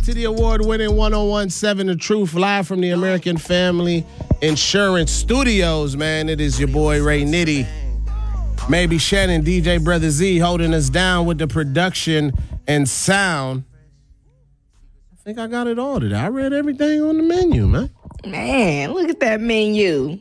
to the award-winning 1017 The Truth, live from the American Family Insurance Studios, man. It is your boy, Ray Nitty. Maybe Shannon, DJ Brother Z, holding us down with the production and sound. I think I got it all today. I read everything on the menu, man. Man, look at that menu.